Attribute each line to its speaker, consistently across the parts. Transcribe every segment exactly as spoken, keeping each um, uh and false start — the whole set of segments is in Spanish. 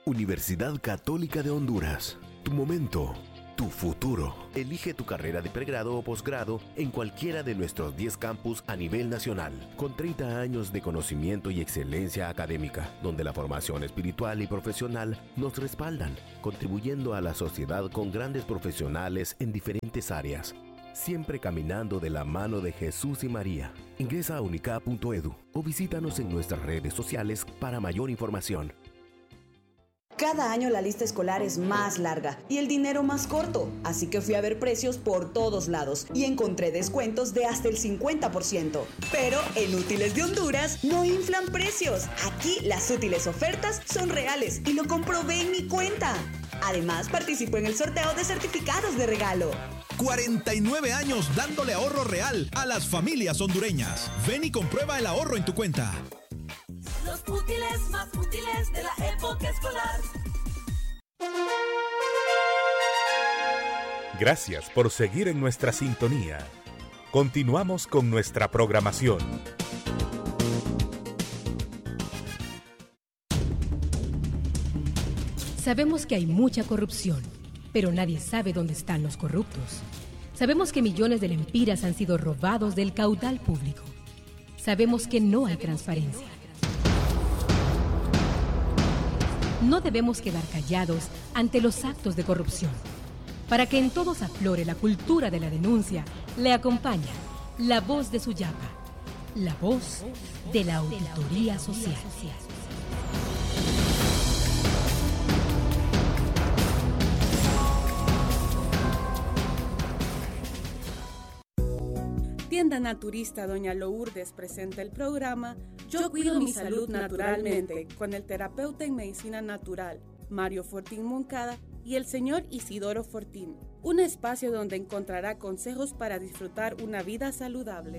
Speaker 1: Universidad Católica de Honduras. Tu momento, tu futuro. Elige tu carrera de pregrado o posgrado en cualquiera de nuestros diez campus a nivel nacional, con treinta años de conocimiento y excelencia académica, donde la formación espiritual y profesional nos respaldan, contribuyendo a la sociedad con grandes profesionales en diferentes áreas, siempre caminando de la mano de Jesús y María. Ingresa a unicap punto edu o visítanos en nuestras redes sociales para mayor información.
Speaker 2: Cada año la lista escolar es más larga y el dinero más corto, así que fui a ver precios por todos lados y encontré descuentos de hasta el cincuenta por ciento. Pero en Útiles de Honduras no inflan precios. Aquí las útiles ofertas son reales y lo comprobé en mi cuenta. Además, participo en el sorteo de certificados de regalo.
Speaker 3: cuarenta y nueve años dándole ahorro real a las familias hondureñas. Ven y comprueba el ahorro en tu cuenta.
Speaker 4: Los útiles más útiles de la época escolar.
Speaker 5: Gracias por seguir en nuestra sintonía. Continuamos con nuestra programación.
Speaker 6: Sabemos que hay mucha corrupción, pero nadie sabe dónde están los corruptos. Sabemos que millones de lempiras han sido robados del caudal público. Sabemos que no hay transparencia. No debemos quedar callados ante los actos de corrupción. Para que en todos aflore la cultura de la denuncia, le acompaña la voz de Suyapa, la voz de la Auditoría Social.
Speaker 7: Tienda Naturista Doña Lourdes presenta el programa Yo Cuido Mi Salud Naturalmente con el terapeuta en medicina natural Mario Fortín Moncada y el señor Isidoro Fortín. Un espacio donde encontrará consejos para disfrutar una vida saludable.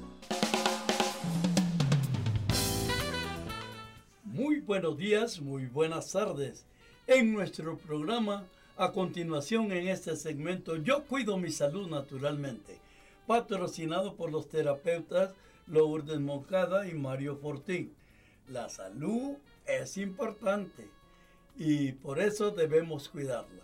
Speaker 8: Muy buenos días, muy buenas tardes. En nuestro programa, a continuación en este segmento, Yo Cuido Mi Salud Naturalmente, patrocinado por los terapeutas Lourdes Moncada y Mario Fortín. La salud es importante y por eso debemos cuidarla.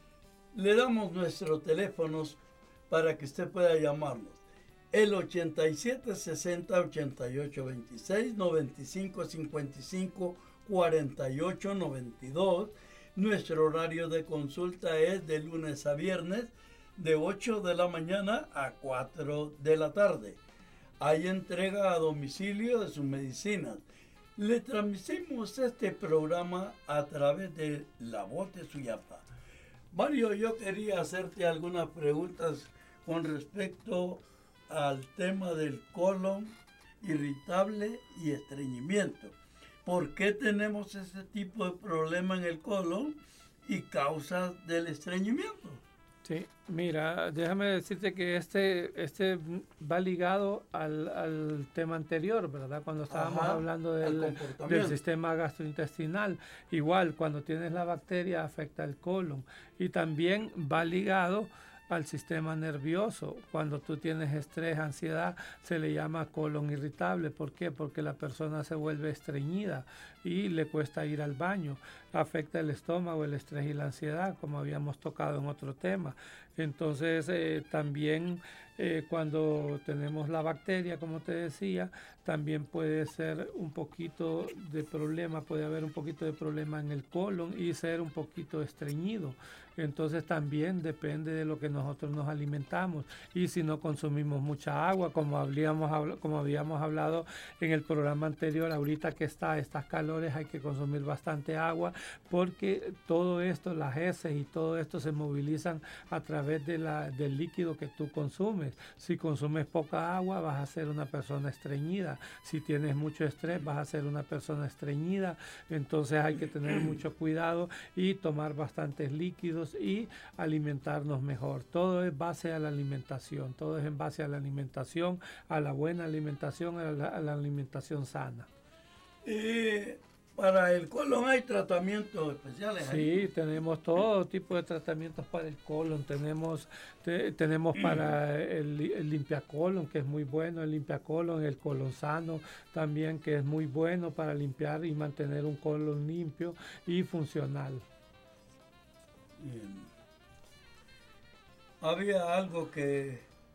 Speaker 8: Le damos nuestros teléfonos para que usted pueda llamarnos. El ochenta y siete sesenta ochenta y ocho veintiséis, noventa y cinco cincuenta y cinco cuarenta y ocho noventa y dos. Nuestro horario de consulta es de lunes a viernes de ocho de la mañana a cuatro de la tarde. Hay entrega a domicilio de sus medicinas. Le transmitimos este programa a través de la voz de Suyapa. Mario, yo quería hacerte algunas preguntas con respecto al tema del colon irritable y estreñimiento. ¿Por qué tenemos ese tipo de problema en el colon y causas del estreñimiento?
Speaker 9: Sí, mira, déjame decirte que este, este va ligado al, al tema anterior, ¿verdad? Cuando estábamos Ajá, hablando del, del sistema gastrointestinal. Igual, cuando tienes la bacteria afecta el colon. Y también va ligado al sistema nervioso. Cuando tú tienes estrés, ansiedad, se le llama colon irritable. ¿Por qué? Porque la persona se vuelve estreñida y le cuesta ir al baño. Afecta el estómago, el estrés y la ansiedad, como habíamos tocado en otro tema. Entonces, eh, también eh, cuando tenemos la bacteria, como te decía, también puede ser un poquito de problema, puede haber un poquito de problema en el colon y ser un poquito estreñido. Entonces, también depende de lo que nosotros nos alimentamos y si no consumimos mucha agua, como habíamos, como habíamos hablado en el programa anterior, ahorita que está a estas calores hay que consumir bastante agua porque todo esto, las heces y todo esto se movilizan a través de la, del líquido que tú consumes. Si consumes poca agua vas a ser una persona estreñida, si tienes mucho estrés vas a ser una persona estreñida, entonces hay que tener mucho cuidado y tomar bastantes líquidos y alimentarnos mejor. Todo es base a la alimentación, todo es en base a la alimentación, a la buena alimentación, a la, a la alimentación sana.
Speaker 8: Eh, Para el colon hay tratamientos especiales.
Speaker 9: Sí, ahí. Tenemos todo tipo de tratamientos para el colon. Tenemos te, tenemos para el, el limpiacolon, que es muy bueno, el limpiacolon, el colon sano también, que es muy bueno para limpiar y mantener un colon limpio y funcional.
Speaker 8: Bien. Había algo que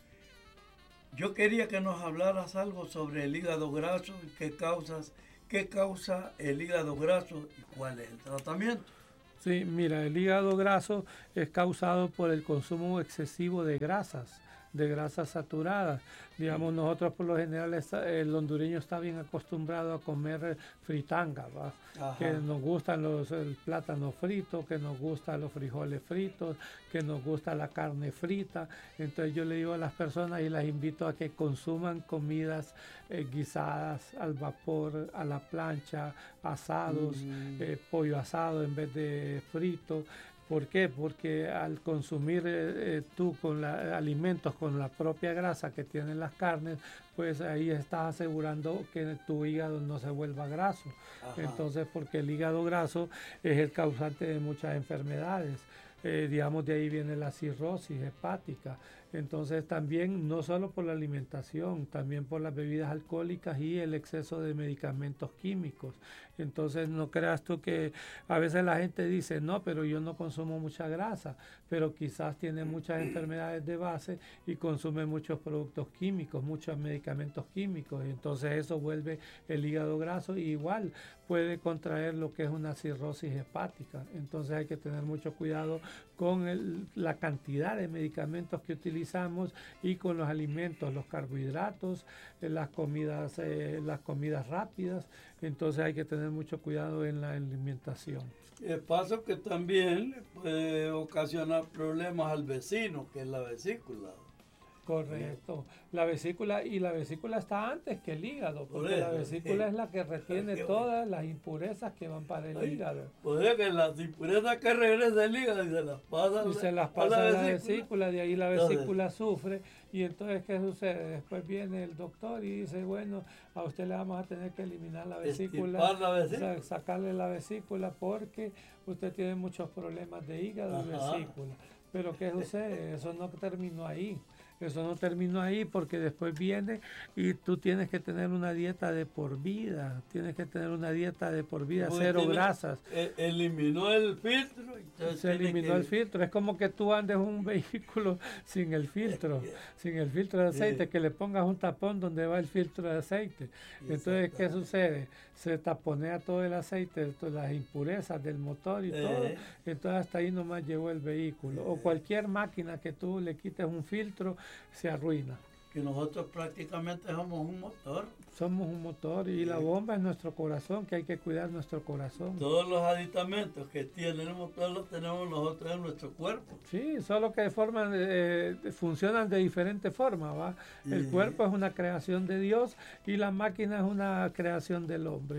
Speaker 8: yo quería que nos hablaras algo sobre el hígado graso y qué causas ¿Qué causa el hígado graso y cuál es el tratamiento?
Speaker 9: Sí, mira, el hígado graso es causado por el consumo excesivo de grasas, de grasas saturadas. Digamos, nosotros por lo general, está, el hondureño está bien acostumbrado a comer fritanga, ¿va? Que nos gustan los, el plátano frito, que nos gustan los frijoles fritos, que nos gusta la carne frita. Entonces yo le digo a las personas y las invito a que consuman comidas eh, guisadas al vapor, a la plancha, asados, mm. eh, pollo asado en vez de frito. ¿Por qué? Porque al consumir eh, tú con la, alimentos con la propia grasa que tienen las carnes, pues ahí estás asegurando que tu hígado no se vuelva graso. Ajá. Entonces, porque el hígado graso es el causante de muchas enfermedades. Eh, digamos, de ahí viene la cirrosis hepática. Entonces también no solo por la alimentación, también por las bebidas alcohólicas y el exceso de medicamentos químicos. Entonces no creas tú que a veces la gente dice, no, pero yo no consumo mucha grasa, pero quizás tiene muchas enfermedades de base y consume muchos productos químicos, muchos medicamentos químicos. Y entonces eso vuelve el hígado graso y igual puede contraer lo que es una cirrosis hepática. Entonces hay que tener mucho cuidado con el, la cantidad de medicamentos que utilizamos y con los alimentos, los carbohidratos, eh, las comidas, eh, las comidas rápidas. Entonces hay que tener mucho cuidado en la alimentación.
Speaker 8: El paso que también puede ocasionar problemas al vecino, que es la vesícula.
Speaker 9: Correcto. La vesícula, y la vesícula está antes que el hígado, porque eso, la vesícula sí. es la que retiene es que, todas las impurezas que van para el ay, hígado.
Speaker 8: Puede que las impurezas que regresen del hígado y se las pasa,
Speaker 9: y se las pasa a la, la vesícula. vesícula, de ahí la vesícula entonces, sufre, y entonces ¿qué sucede? Después viene el doctor y dice, bueno, a usted le vamos a tener que eliminar la vesícula,
Speaker 8: la vesícula.
Speaker 9: O sea, sacarle la vesícula porque usted tiene muchos problemas de hígado Ajá. y vesícula. Pero ¿qué sucede? Eso no terminó ahí. Eso no terminó ahí porque después viene y tú tienes que tener una dieta de por vida, tienes que tener una dieta de por vida, pues cero grasas.
Speaker 8: El, eliminó el filtro.
Speaker 9: Se eliminó
Speaker 8: que...
Speaker 9: el filtro, es como que tú andes un vehículo sin el filtro, sin el filtro de aceite, que le pongas un tapón donde va el filtro de aceite. Entonces, ¿qué sucede? Se taponea todo el aceite, todas las impurezas del motor y eh. todo, entonces hasta ahí nomás llegó el vehículo. Eh. O cualquier máquina que tú le quites un filtro, se arruina.
Speaker 8: Que nosotros prácticamente somos un motor.
Speaker 9: Somos un motor y sí. la bomba es nuestro corazón, que hay que cuidar nuestro corazón.
Speaker 8: Todos los aditamentos que tiene el motor los tenemos nosotros en nuestro cuerpo.
Speaker 9: Sí, solo que forman, eh, funcionan de diferente forma, ¿va? Sí. El cuerpo es una creación de Dios y la máquina es una creación del hombre.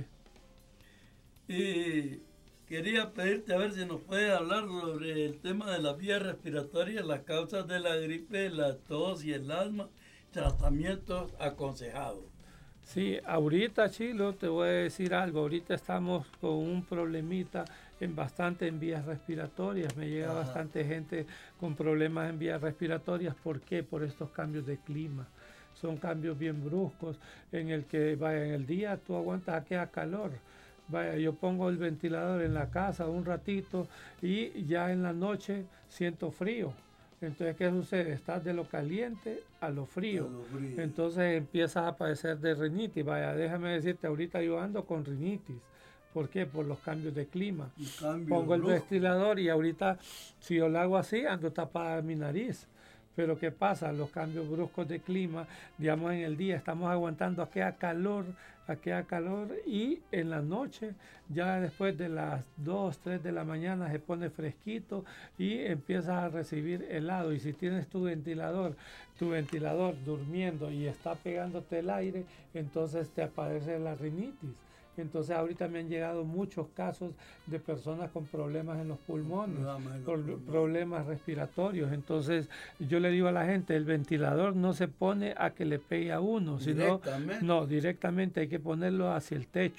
Speaker 8: Y quería pedirte a ver si nos puedes hablar sobre el tema de las vías respiratorias, las causas de la gripe, la tos y el asma, tratamientos aconsejados.
Speaker 9: Sí, ahorita, Chilo, te voy a decir algo. Ahorita estamos con un problemita en bastante en vías respiratorias. Me llega Ajá. bastante gente con problemas en vías respiratorias. ¿Por qué? Por estos cambios de clima. Son cambios bien bruscos en el que, vaya, en el día tú aguantas aquella calor. Vaya, yo pongo el ventilador en la casa un ratito y ya en la noche siento frío. Entonces, ¿qué sucede? Estás de lo caliente a lo frío. A lo frío. Entonces empiezas a padecer de rinitis. Vaya, déjame decirte, ahorita yo ando con rinitis. ¿Por qué? Por los cambios de clima. Pongo el ventilador y ahorita, si yo lo hago así, ando tapada mi nariz. Pero ¿qué pasa? Los cambios bruscos de clima, digamos en el día estamos aguantando aquella calor, aquella calor y en la noche, ya después de las dos, tres de la mañana se pone fresquito y empiezas a recibir helado. Y si tienes tu ventilador, tu ventilador durmiendo y está pegándote el aire, entonces te aparece la rinitis. Entonces ahorita me han llegado muchos casos de personas con problemas en los pulmones, por problemas respiratorios. Entonces yo le digo a la gente, el ventilador no se pone a que le pegue a uno, sino no, directamente hay que ponerlo hacia el techo,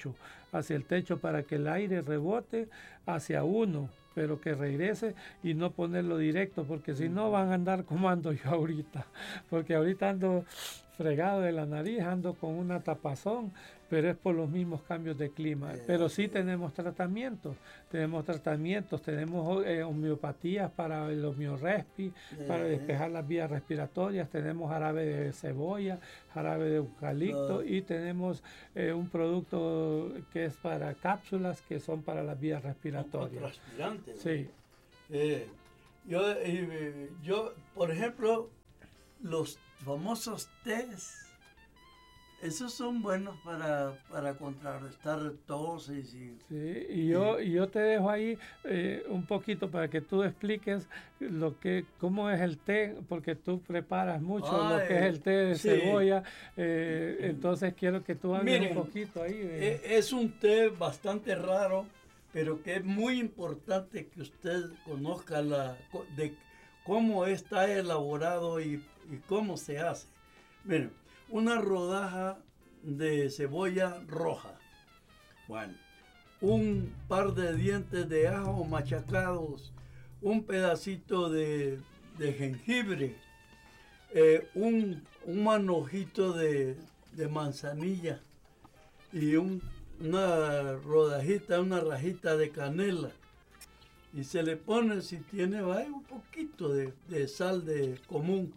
Speaker 9: hacia el techo para que el aire rebote hacia uno, pero que regrese y no ponerlo directo, porque si no van a andar como ando yo ahorita, porque ahorita ando fregado de la nariz, ando con una tapazón, pero es por los mismos cambios de clima. Pero sí tenemos tratamientos, tenemos tratamientos, tenemos eh, homeopatías para el homeorespi, para despejar las vías respiratorias, tenemos jarabe de cebolla, jarabe de eucalipto y tenemos eh, un producto que es para cápsulas que son para las vías respiratorias.
Speaker 8: Transpirantes.
Speaker 9: Sí.
Speaker 8: Eh, yo, eh, yo, por ejemplo, los famosos tés, esos son buenos para, para contrarrestar toses. Y,
Speaker 9: sí, y yo, y yo te dejo ahí eh, un poquito para que tú expliques lo que, cómo es el té, porque tú preparas mucho ah, lo que eh, es el té de sí. cebolla, eh, entonces quiero que tú hables Miren, un poquito ahí. De...
Speaker 8: Es un té bastante raro, pero que es muy importante que usted conozca la, de cómo está elaborado y, y cómo se hace. Miren, una rodaja de cebolla roja, bueno, un par de dientes de ajo machacados, un pedacito de, de jengibre, eh, un, un manojito de, de manzanilla y un, una rodajita, una rajita de canela. Y se le pone, si tiene, hay un poquito de, de sal de común.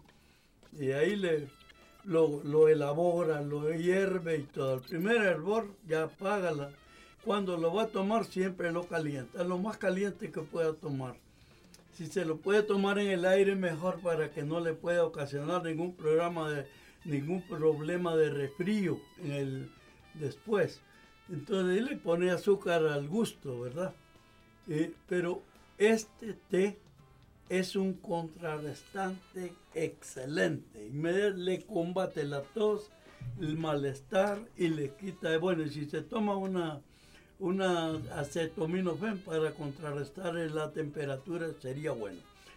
Speaker 8: Y ahí le, lo, lo elabora, lo hierve y todo. El primer hervor ya apágala. Cuando lo va a tomar siempre lo calienta, lo más caliente que pueda tomar. Si se lo puede tomar en el aire, mejor para que no le pueda ocasionar ningún programa de, ningún problema de resfrío en el, después. Entonces ahí le pone azúcar al gusto, ¿verdad? Eh, pero este té es un contrarrestante excelente. Le combate la tos, el malestar y le quita. Bueno, si se toma una, una acetaminofén para contrarrestar la temperatura sería bueno.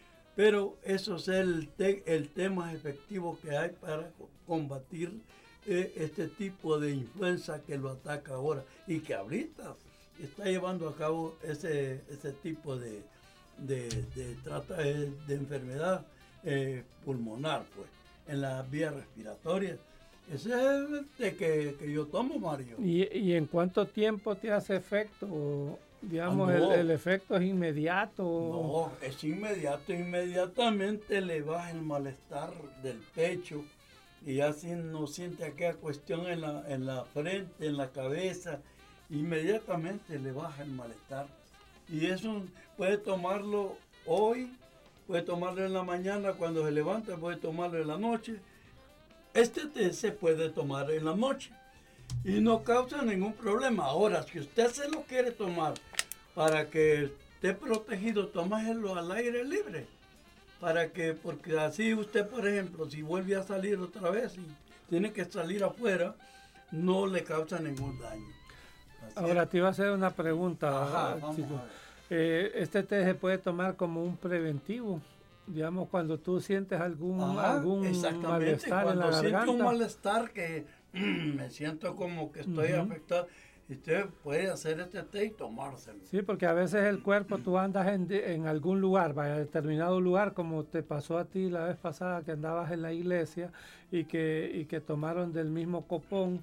Speaker 8: Pero eso es el té, el té más efectivo que hay para combatir eh, este tipo de influenza que lo ataca ahora y que ahorita está llevando a cabo ese, ese tipo de, de, de, trata, de, de enfermedad eh, pulmonar, pues, en las vías respiratorias. Ese es el té que, que yo tomo, Mario.
Speaker 9: ¿Y, ¿Y en cuánto tiempo te hace efecto? Digamos, ah, no. el, el efecto es inmediato.
Speaker 8: No, es inmediato. Inmediatamente le baja el malestar del pecho y así no siente aquella cuestión en la, en la frente, en la cabeza. Inmediatamente le baja el malestar. Y eso puede tomarlo hoy, puede tomarlo en la mañana cuando se levanta, puede tomarlo en la noche. Este té se puede tomar en la noche y no causa ningún problema. Ahora, si usted se lo quiere tomar para que esté protegido, tómaselo al aire libre. Para que, porque así usted, por ejemplo, si vuelve a salir otra vez y tiene que salir afuera, no le causa ningún daño. Así
Speaker 9: Ahora
Speaker 8: es.
Speaker 9: te iba a hacer una pregunta.
Speaker 8: Ajá, vamos
Speaker 9: chico.
Speaker 8: a ver.
Speaker 9: Eh, este té se puede tomar como un preventivo, digamos, cuando tú sientes algún,
Speaker 8: Ajá,
Speaker 9: algún malestar
Speaker 8: cuando
Speaker 9: en la
Speaker 8: siento
Speaker 9: garganta.
Speaker 8: un malestar que mm, me siento como que estoy uh-huh. afectado, usted puede hacer este té y tomárselo.
Speaker 9: Sí, porque a veces el cuerpo, tú andas en, en algún lugar, vaya, determinado lugar, como te pasó a ti la vez pasada que andabas en la iglesia y que, y que tomaron del mismo copón.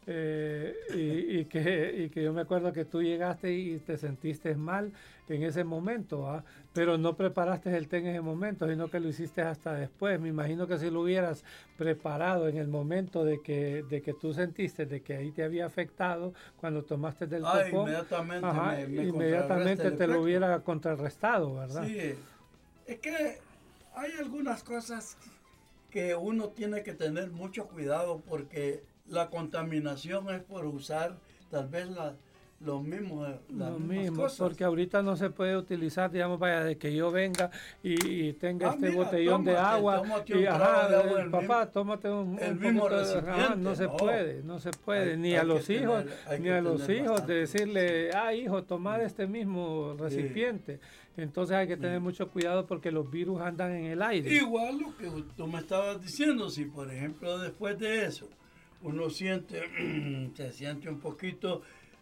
Speaker 9: Eh, y, y, que, y que yo me acuerdo que tú llegaste y te sentiste mal en ese momento, ¿ah? Pero no preparaste el té en ese momento, sino que lo hiciste hasta después. Me imagino que si lo hubieras preparado en el momento de que, de que tú sentiste de que ahí te había afectado, cuando tomaste del
Speaker 8: ah,
Speaker 9: copón,
Speaker 8: inmediatamente,
Speaker 9: ajá,
Speaker 8: me, me
Speaker 9: inmediatamente te lo hubiera contrarrestado, ¿verdad?
Speaker 8: Sí, es que hay algunas cosas que uno tiene que tener mucho cuidado porque la contaminación es por usar tal vez la, los mismos, las
Speaker 9: Lo
Speaker 8: mismas
Speaker 9: mismo,
Speaker 8: cosas.
Speaker 9: porque ahorita no se puede utilizar, digamos, para de que yo venga y, y tenga
Speaker 8: Ah,
Speaker 9: este
Speaker 8: mira,
Speaker 9: botellón
Speaker 8: tómate,
Speaker 9: de agua
Speaker 8: tómate
Speaker 9: y
Speaker 8: un
Speaker 9: ajá,
Speaker 8: trago de agua, el
Speaker 9: papá,
Speaker 8: mismo-
Speaker 9: tómate un,
Speaker 8: el
Speaker 9: un
Speaker 8: mismo
Speaker 9: poquito de-
Speaker 8: recipiente,
Speaker 9: ajá, no se
Speaker 8: no.
Speaker 9: puede, no se puede,
Speaker 8: Hay-
Speaker 9: ni
Speaker 8: hay
Speaker 9: a
Speaker 8: que
Speaker 9: los
Speaker 8: tener-
Speaker 9: hijos,
Speaker 8: hay
Speaker 9: ni
Speaker 8: que
Speaker 9: a los
Speaker 8: tener
Speaker 9: hijos
Speaker 8: bastante.
Speaker 9: de decirle, ah, hijo, tomar este mismo recipiente. Entonces hay que tener mucho cuidado porque los virus andan en el aire.
Speaker 8: Igual lo que tú me estabas diciendo, si por ejemplo después de eso uno siente, se siente un poquito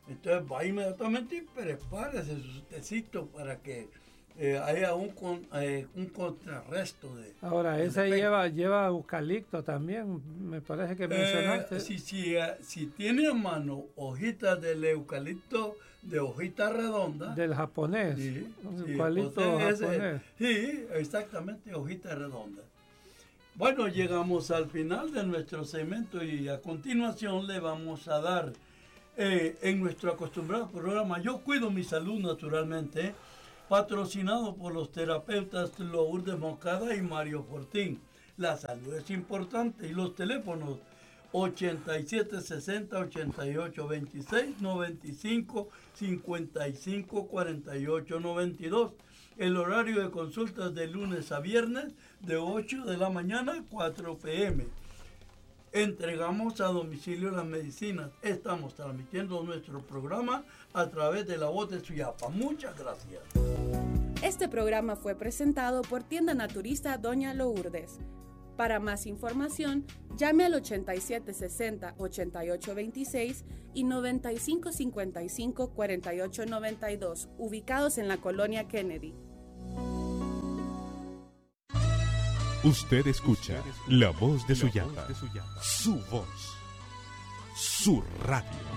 Speaker 8: Entonces va inmediatamente y prepárese su tecito para que eh, haya un, con, eh, un contrarresto de...
Speaker 9: Ahora, ese lleva, lleva eucalipto también, me parece que mencionaste.
Speaker 8: Eh, si, si, uh, si tiene a mano hojitas del eucalipto de hojita redonda.
Speaker 9: Del japonés.
Speaker 8: Sí,
Speaker 9: eucalipto
Speaker 8: sí, japonés. Sí, exactamente, hojita redonda. Bueno, llegamos al final de nuestro segmento y a continuación le vamos a dar eh, en nuestro acostumbrado programa Yo Cuido Mi Salud Naturalmente, patrocinado por los terapeutas Lourdes Moncada y Mario Fortín. La salud es importante y los teléfonos ochenta y siete sesenta, ochenta y ocho veintiséis, noventa y cinco, cincuenta y cinco, cuarenta y ocho noventa y dos. El horario de consultas de lunes a viernes de ocho de la mañana a cuatro pe eme. Entregamos a domicilio las medicinas. Estamos transmitiendo nuestro programa a través de la voz de Suyapa. Muchas gracias.
Speaker 7: Este programa fue presentado por Tienda Naturista Doña Lourdes. Para más información, llame al ochenta y siete sesenta, ochenta y ocho veintiséis y noventa y cinco cincuenta y cinco, cuarenta y ocho noventa y dos, ubicados en la colonia Kennedy.
Speaker 5: Usted escucha la voz de Suyapa, su voz, su radio.